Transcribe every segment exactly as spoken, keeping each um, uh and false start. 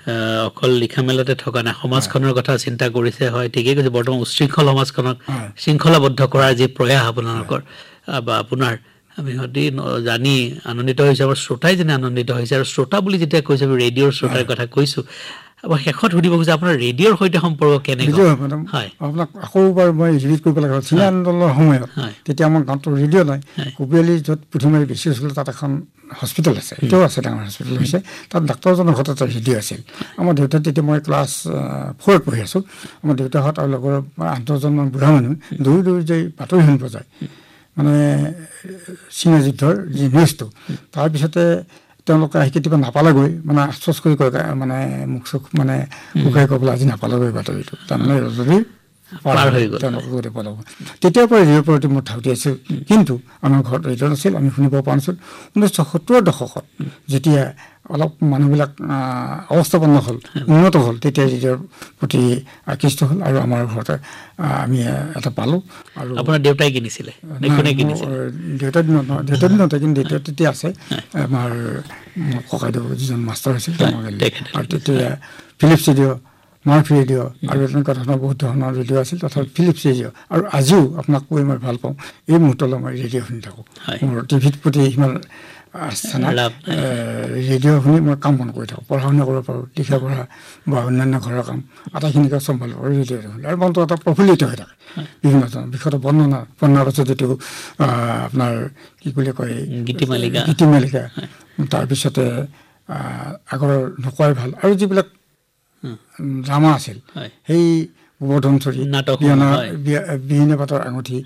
অকল লিখা মেলাতে থকা নাই সমাজখনৰ কথা চিন্তা কৰিছে হয় ঠিকই কৈছে বৰ্তমান উশৃংখল সমাজখনক শৃংখলাবদ্ধ কৰাৰ যি প্ৰয়াস আপোনালোকৰ বা আপোনাৰ আমি হদি জানি আনন্দিত হৈছে আৰু শ্ৰোতাই যেনে আনন্দিত হৈছে আৰু শ্ৰোতা বুলি যেতিয়া কৈছে ৰেডিঅ'ৰ শ্ৰোতাৰ কথা কৈছো আৰু শেষত সুধিব খুজিছে আপোনাৰ ৰেডিঅ'ৰ সৈতে সম্পৰ্ক কেনেকুৱা হয় আপোনাক আকৌবাৰ মই ৰিপিট কৰিব লাগে চিনা আন্দোলনৰ সময়ত তেতিয়া আমাৰ গাঁৱত ৰেডিঅ' নাই কুবিয়ালি য'ত পুথিমাৰী বেছি হৈছিল তাত এখন হস্পিটেল আছে এতিয়াও আছে ডাঙৰ হস্পিটেল হৈছে তাত ডাক্তৰজনৰ ঘৰত এটা ৰেডিঅ' আছিল আমাৰ দেউতা তেতিয়া মই ক্লাছ ফ'ৰত পঢ়ি আছোঁ আমাৰ দেউতাহঁত আৰু লগৰ আঠজনমান বুঢ়া মানুহ দৌৰি দৌৰি যাই বাতৰি শুনিব যায় মানে চীনা যুদ্ধৰ যি নিউজটো তাৰপিছতে তেওঁলোকে আহি কেতিয়াবা নাপালেগৈ মানে আশ্বস্ত কৰি কয় মানে মুখ চুখ মানে শুকাই ক'বলৈ আজি নাপালেগৈ বাতৰিটো তাৰমানে যদি পাৰ হৈ গ'ল তেওঁলোকে পালাব তেতিয়াৰ পৰা ৰেডিঅ'ৰ প্ৰতি মোৰ ধাউতি আছিল কিন্তু আমাৰ ঘৰত ৰেডিঅ' নাছিল আমি শুনিব পৰা নাছিল ঊনৈছশ সত্তৰৰ দশকত যেতিয়া অলপ মানুহবিলাক অৱস্থাপন্ন হ'ল উন্নত হ'ল তেতিয়া ৰেডিঅ'ৰ প্ৰতি আকৃষ্ট হ'ল আৰু আমাৰ ঘৰতে আমি এটা পালোঁ আৰু আপোনাৰ দেউতাই কিনিছিলে দেউতাৰ দিনত দেউতাৰ দিনতে কিন্তু দেউতা তেতিয়া আছে আমাৰ ককাইদেউ যিজন মাষ্টাৰ আছিল আৰু তেতিয়া ফিলিপছ ৰেডিঅ' মাৰ্ফি ৰেডিঅ' আৰু তেনেকুৱা ধৰণৰ বহুত ধৰণৰ ৰেডিঅ' আছিল তথাপি ফিলিপছ ৰেডিঅ' আৰু আজিও আপোনাক কৈ মই ভাল পাওঁ এই মুহূৰ্তলৈ মই ৰেডিঅ' শুনি থাকোঁ মোৰ টিভিৰ প্ৰতি সিমান ৰেডিঅ' শুনি মই কাম বন কৰি থাকোঁ পঢ়া শুনা কৰিব পাৰোঁ লিখা পঢ়া বা অন্যান্য ঘৰৰ কাম আটাইখিনিকে চম্ভালিব পাৰোঁ ৰেডিঅ' শুনি আৰু মনটো এটা প্ৰফুল্লিত হৈ থাকে বিভিন্ন ধৰণৰ বিষয়ত বৰ্ণনা বৰ্ণনাৰ পাছত যিটো আপোনাৰ কি বুলি কয় গীতিমালিকা গীতিমালিকা তাৰপিছতে আগৰ নোকোৱাই ভাল আৰু যিবিলাক ড্ৰামা আছিল সেই গোবৰ্ধনচৰী বিহীন পাতৰ আঙুঠি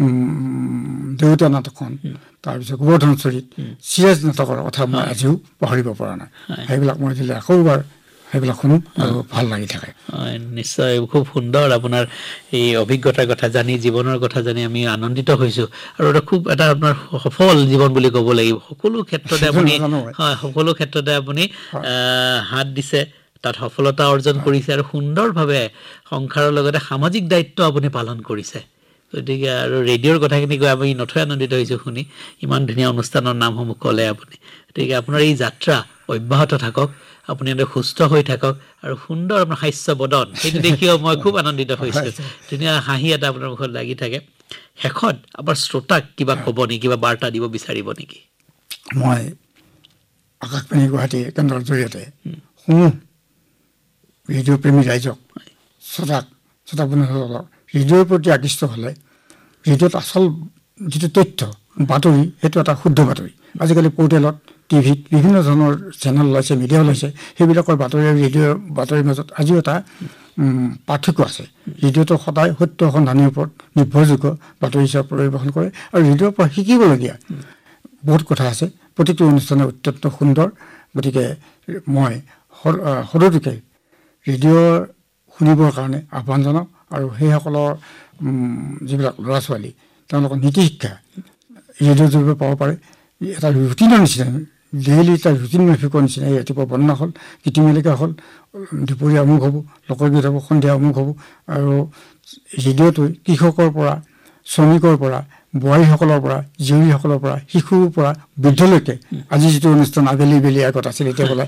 দেউতা নাটকখন তাৰপিছত গোবৰ্ধনচৰীত চিৰাজ নাটকৰ কথা মই আজিও পাহৰিব পৰা নাই সেইবিলাক মই দিলে আকৌবাৰ সেইবিলাক শুনো আৰু ভাল লাগি থাকে নিশ্চয় খুব সুন্দৰ আপোনাৰ এই অভিজ্ঞতাৰ কথা জানি জীৱনৰ কথা জানি আমি আনন্দিত হৈছোঁ আৰু এটা খুব এটা আপোনাৰ সফল জীৱন বুলি ক'ব লাগিব সকলো ক্ষেত্ৰতে আপুনি হয় সকলো ক্ষেত্ৰতে আপুনি হাত দিছে তাত সফলতা অৰ্জন কৰিছে আৰু সুন্দৰভাৱে সংসাৰৰ লগতে সামাজিক দায়িত্ব আপুনি পালন কৰিছে গতিকে আৰু ৰেডিঅ'ৰ কথাখিনি কৈ আমি নথৈ আনন্দিত হৈছোঁ শুনি ইমান ধুনীয়া অনুষ্ঠানৰ নামসমূহ ক'লে আপুনি গতিকে আপোনাৰ এই যাত্ৰা অব্যাহত থাকক আপুনি এনে সুস্থ হৈ থাকক আৰু সুন্দৰ আপোনাৰ হাস্য বদন সেইটো দেখিও মই খুব আনন্দিত হৈছোঁ ধুনীয়া হাঁহি এটা আপোনাৰ মুখত লাগি থাকে শেষত আমাৰ শ্ৰোতাক কিবা ক'ব নেকি কিবা বাৰ্তা দিব বিচাৰিব নেকি মই আকাশবাণী গুৱাহাটী কেন্দ্ৰৰ জৰিয়তে সমূহ ৰেডিঅ' প্ৰেমী ৰাইজক শ্ৰোতাক শ্ৰোতা বন্ধুসকলক ৰেডিঅ'ৰ প্ৰতি আকৃষ্ট হ'লে ৰেডিঅ'ত আচল যিটো তথ্য বাতৰি সেইটো এটা শুদ্ধ বাতৰি আজিকালি পৰ্টেলত টিভিত বিভিন্ন ধৰণৰ চেনেল ওলাইছে মিডিয়া ওলাইছে সেইবিলাকৰ বাতৰি আৰু ৰেডিঅ'ৰ বাতৰিৰ মাজত আজিও এটা পাৰ্থক্য আছে ৰেডিঅ'টো সদায় সত্য সন্ধানৰ ওপৰত নিৰ্ভৰযোগ্য বাতৰি হিচাপে পৰিৱেশন কৰে আৰু ৰেডিঅ'ৰ পৰা শিকিবলগীয়া বহুত কথা আছে প্ৰতিটো অনুষ্ঠানে অত্যন্ত সুন্দৰ গতিকে মই সদতোকে ৰেডিঅ' শুনিবৰ কাৰণে আহ্বান জনাওঁ আৰু সেইসকলৰ যিবিলাক ল'ৰা ছোৱালী তেওঁলোকৰ নীতি শিক্ষা ৰেডিঅ'ৰ জৰিয়তে পাব পাৰে এটা ৰুটিনৰ নিচিনা ডেইলি এটা ৰুটিন মাফিকৰ নিচিনা এই ৰাতিপুৱা বৰ্ণনা হ'ল গীতিমালিকা হ'ল দুপৰীয়া অমুক হ'ব লোকগীত হ'ব সন্ধিয়া অমুক হ'ব আৰু ৰেডিঅ'টো কৃষকৰ পৰা শ্ৰমিকৰ পৰা বোৱাৰীসকলৰ পৰা জীয়ৰীসকলৰ পৰা শিশুৰ পৰা বৃদ্ধলৈকে আজি যিটো অনুষ্ঠান আবেলি বেলি আগত আছিল এতিয়া বোলে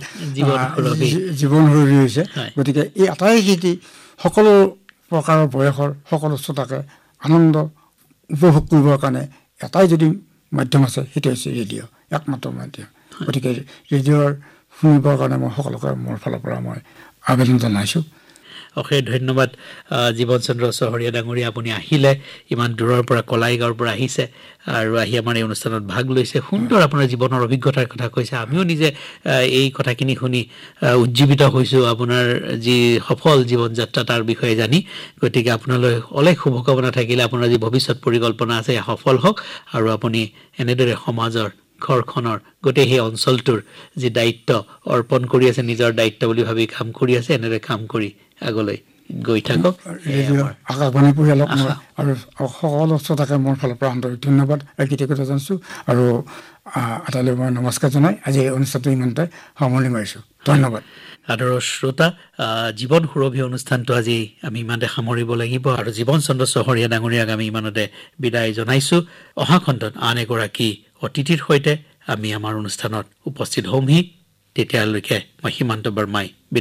জীৱন সুৰভি হৈছে গতিকে এই আটাইখিনি সকলো প্ৰকাৰৰ বয়সৰ সকলো শ্ৰোতাকে আনন্দ উপভোগ কৰিবৰ কাৰণে এটাই যদি মাধ্যম আছে সেইটো হৈছে ৰেডিঅ' একমাত্ৰ মাধ্যম গতিকে ৰেডিঅ'ৰ শুনিবৰ কাৰণে মই সকলোকে মোৰ ফালৰ পৰা মই আবেদন জনাইছোঁ অশেষ ধন্যবাদ জীৱন চন্দ্ৰ চহৰীয়া ডাঙৰীয়া আপুনি আহিলে ইমান দূৰৰ পৰা কলাইগাঁৱৰ পৰা আহিছে আৰু আহি আমাৰ এই অনুষ্ঠানত ভাগ লৈছে সুন্দৰ আপোনাৰ জীৱনৰ অভিজ্ঞতাৰ কথা কৈছে আমিও নিজে এই কথাখিনি শুনি উজ্জীৱিত হৈছোঁ আপোনাৰ যি সফল জীৱন যাত্ৰা তাৰ বিষয়ে জানি গতিকে আপোনালৈ অলেখ শুভকামনা থাকিলে আপোনাৰ যি ভৱিষ্যত পৰিকল্পনা আছে সফল হওক আৰু আপুনি এনেদৰে সমাজৰ ঘৰখনৰ গোটেই সেই অঞ্চলটোৰ যি দায়িত্ব অৰ্পণ কৰি আছে নিজৰ দায়িত্ব বুলি ভাবি কাম কৰি আছে এনেদৰে কাম কৰি আগলৈ গৈ থাকক আকাশবাণী পৰিয়ালক আৰু সকলো শ্ৰোতাকে মোৰ ফালৰ পৰা আন্তৰিক ধন্যবাদ আৰু কৃতজ্ঞতা জনাইছোঁ আৰু আটাইলৈ মই নমস্কাৰ জনাই আজি এই অনুষ্ঠানটো ইমানতে সামৰণি মাৰিছোঁ ধন্যবাদ আদৰৰ শ্ৰোতা জীৱন সুৰভি অনুষ্ঠানটো আজি আমি ইমানতে সামৰিব লাগিব আৰু জীৱন চন্দ্ৰ চহৰীয়া ডাঙৰীয়াক আমি ইমানতে বিদায় জনাইছোঁ অহা খণ্ডত আন এগৰাকী অতিথিৰ সৈতে আমি আমাৰ অনুষ্ঠানত উপস্থিত হ'মহি তেতিয়ালৈকে মই সীমান্ত বৰ্মাই